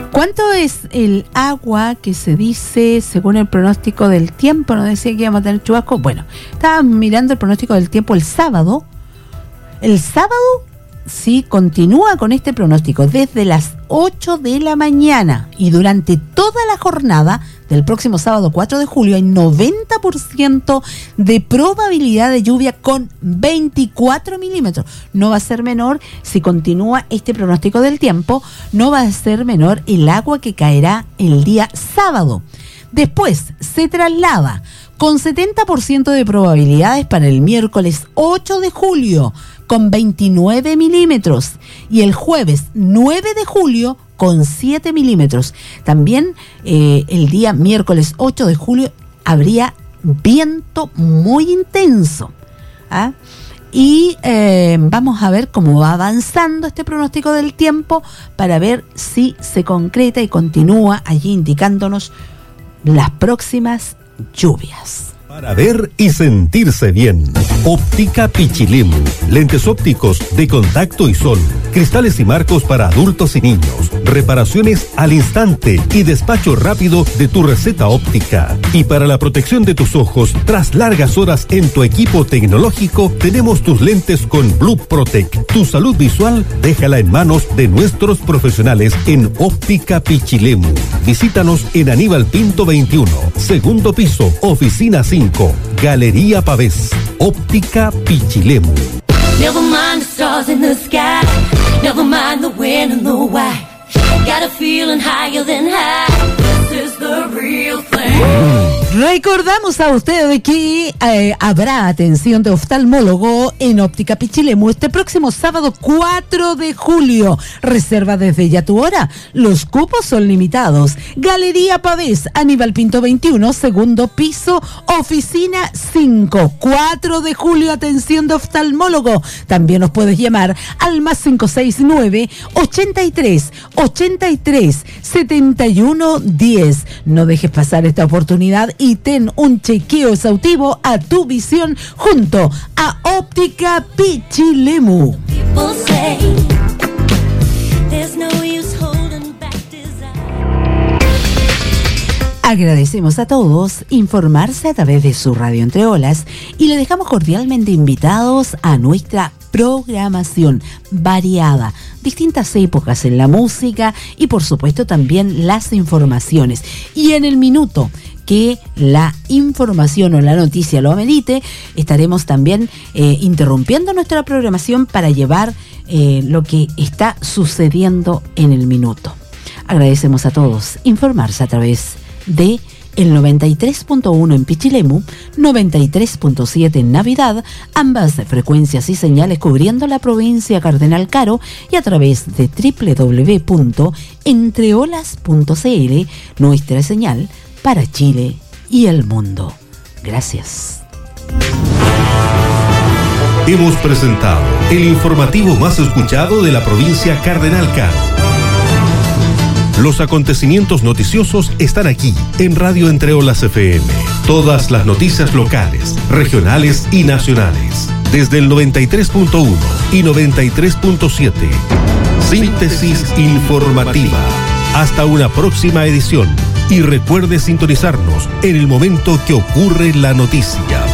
¿Cuánto es el agua que se dice según el pronóstico del tiempo? ¿No decía que íbamos a tener chubasco? Bueno, estábamos mirando el pronóstico del tiempo el sábado. El sábado sí continúa con este pronóstico desde las 8 de la mañana y durante toda la jornada del próximo sábado 4 de julio hay 90% de probabilidad de lluvia con 24 milímetros. No va a ser menor si continúa este pronóstico del tiempo, no va a ser menor el agua que caerá el día sábado. Después se traslada con 70% de probabilidades para el miércoles 8 de julio con 29 milímetros y el jueves 9 de julio con 7 milímetros. También el día miércoles 8 de julio habría viento muy intenso. ¿Ah? Y vamos a ver cómo va avanzando este pronóstico del tiempo para ver si se concreta y continúa allí indicándonos las próximas lluvias. Para ver y sentirse bien. Óptica Pichilemu. Lentes ópticos de contacto y sol. Cristales y marcos para adultos y niños. Reparaciones al instante y despacho rápido de tu receta óptica. Y para la protección de tus ojos, tras largas horas en tu equipo tecnológico, tenemos tus lentes con Blue Protect. Tu salud visual, déjala en manos de nuestros profesionales en Óptica Pichilemu. Visítanos en Aníbal Pinto 21, segundo piso, oficina 5, Galería Pavés. Óptica Pichilemu. Never mind the stars in the sky. Never mind the when and the why. Got a feeling higher than high. This is the real thing. Recordamos a ustedes que habrá atención de oftalmólogo en Óptica Pichilemu este próximo sábado 4 de julio. Reserva desde ya tu hora. Los cupos son limitados. Galería Pavés, Aníbal Pinto 21, segundo piso, oficina 5. 4 de julio, atención de oftalmólogo. También nos puedes llamar al más 569 83 83 71 10. No dejes pasar esta oportunidad y ten un chequeo exhaustivo a tu visión junto a Óptica Pichilemu. Agradecemos a todos informarse a través de su radio Entre Olas y le dejamos cordialmente invitados a nuestra programación variada, distintas épocas en la música y por supuesto también las informaciones. Y en el minuto que la información o la noticia lo amerite, estaremos también interrumpiendo nuestra programación para llevar lo que está sucediendo en el minuto. Agradecemos a todos informarse a través de el 93.1 en Pichilemu, 93.7 en Navidad, ambas frecuencias y señales cubriendo la provincia Cardenal Caro y a través de www.entreolas.cl, nuestra señal para Chile y el mundo. Gracias. Hemos presentado el informativo más escuchado de la provincia Cardenal Caro. Los acontecimientos noticiosos están aquí, en Radio Entre Olas FM. Todas las noticias locales, regionales y nacionales. Desde el 93.1 y 93.7. Síntesis informativa. Hasta una próxima edición. Y recuerde sintonizarnos en el momento que ocurre la noticia.